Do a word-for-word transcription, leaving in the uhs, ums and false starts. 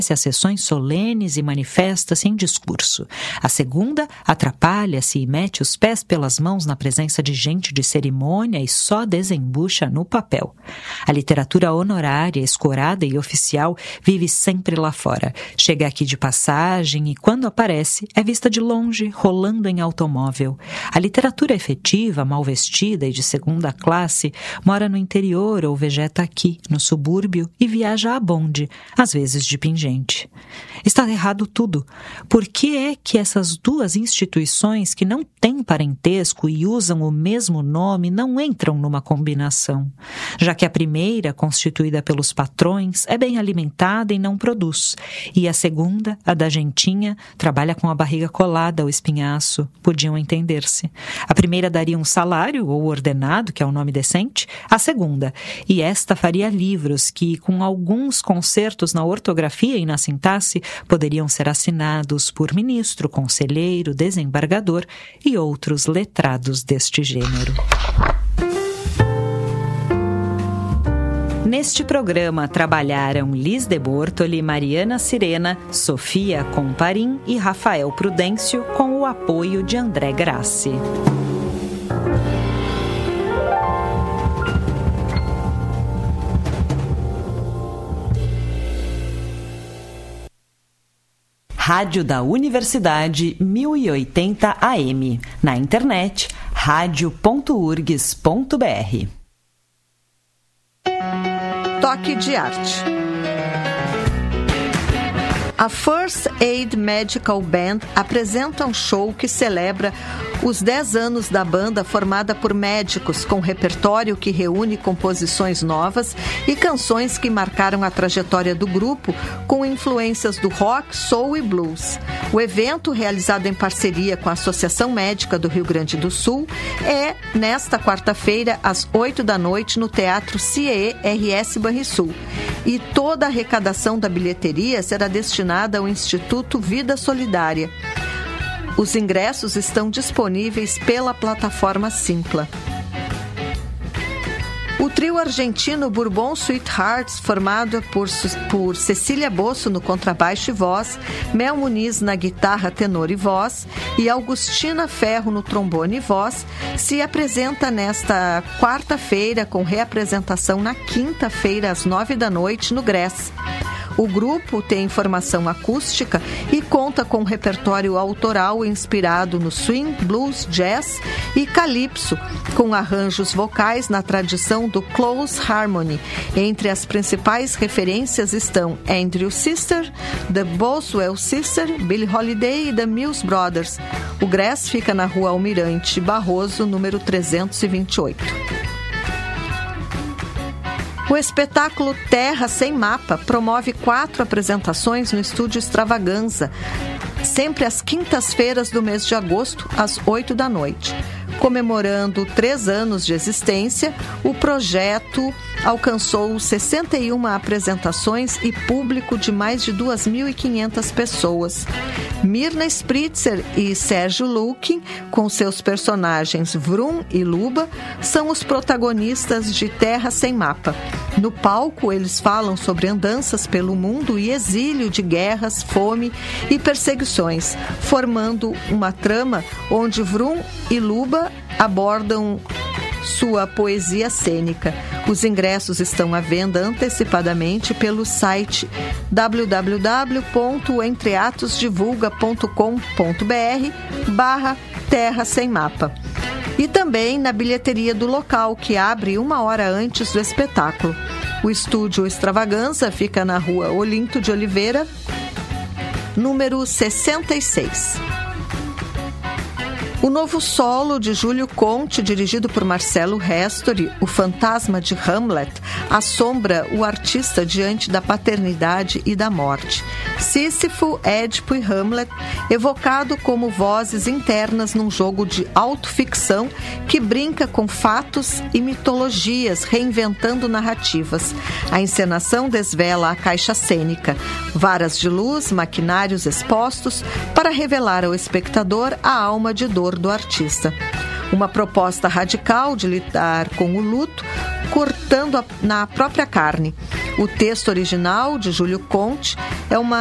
às sessões solenes e manifesta-se em discurso. A segunda atrapalha-se e mete os pés pelas mãos na presença de gente de cerimônia e só desembucha no papel. A literatura honorária, escorada e oficial vive sempre lá fora. Chega aqui de passagem e, quando aparece, é vista de longe, rolando em automóvel. A literatura efetiva, mal vestida e de segunda classe, mora no interior ou vegeta aqui, no subúrbio, e viaja a bonde, às vezes de pingente. Está errado tudo. Por que é que essas duas instituições que não têm parentesco e usam o mesmo nome não entram numa combinação? Já que a primeira, constituída pelos patrões, é bem alimentada e não produz, e a segunda, a da gentinha, trabalha com a barriga colada ao espinhaço, podiam entender-se. A primeira daria um salário, ou ordenado, que é o nome decente, a segunda, e esta faria livros que, com alguns consertos na ortografia e na sintaxe, poderiam ser assinados por ministro, conselheiro, desembargador e outros letrados deste gênero. Neste programa trabalharam Liz de Bortoli, Mariana Sirena, Sofia Comparim e Rafael Prudêncio, com o apoio de André Grassi. Rádio da Universidade mil e oitenta A M. Na internet, rádio ponto u r g s ponto b r. Toque de arte. A First Aid Medical Band apresenta um show que celebra os dez anos da banda, formada por médicos, com repertório que reúne composições novas e canções que marcaram a trajetória do grupo, com influências do rock, soul e blues. O evento, realizado em parceria com a Associação Médica do Rio Grande do Sul, é nesta quarta-feira, às oito da noite, no Teatro C I E R S Banrisul. E toda a arrecadação da bilheteria será destinada ao Instituto Vida Solidária. Os ingressos estão disponíveis pela plataforma Simpla. O trio argentino Bourbon Sweethearts, formado por, por Cecília Bosso no contrabaixo e voz, Mel Muniz na guitarra, tenor e voz, e Augustina Ferro no trombone e voz, se apresenta nesta quarta-feira, com reapresentação na quinta-feira, às nove da noite, no Gress. O grupo tem formação acústica e conta com um repertório autoral inspirado no swing, blues, jazz e calypso, com arranjos vocais na tradição do close harmony. Entre as principais referências estão Andrew Sister, The Boswell Sister, Billie Holiday e The Mills Brothers. O Gress fica na Rua Almirante Barroso, número trezentos e vinte e oito. O espetáculo Terra Sem Mapa promove quatro apresentações no Estúdio Extravaganza, sempre às quintas-feiras do mês de agosto, às oito da noite. Comemorando três anos de existência, o projeto alcançou sessenta e uma apresentações e público de mais de duas mil e quinhentas pessoas. Mirna Spritzer e Sérgio Lukin, com seus personagens Vrum e Luba, são os protagonistas de Terra Sem Mapa. No palco, eles falam sobre andanças pelo mundo e exílio de guerras, fome e perseguições, formando uma trama onde Vrum e Luba abordam sua poesia cênica. Os ingressos estão à venda antecipadamente pelo site w w w ponto entreatosdivulga ponto com ponto b r barra Terra Sem Mapa. E também na bilheteria do local, que abre uma hora antes do espetáculo. O Estúdio Extravaganza fica na Rua Olinto de Oliveira, número sessenta e seis. O novo solo de Júlio Conte, dirigido por Marcelo Restori, O Fantasma de Hamlet, assombra o artista diante da paternidade e da morte. Sísifo, Édipo e Hamlet, evocado como vozes internas num jogo de autoficção que brinca com fatos e mitologias, reinventando narrativas. A encenação desvela a caixa cênica, varas de luz, maquinários expostos, para revelar ao espectador a alma de dor do artista. Uma proposta radical de lidar com o luto, cortando a, na própria carne. O texto original, de Júlio Conte, é uma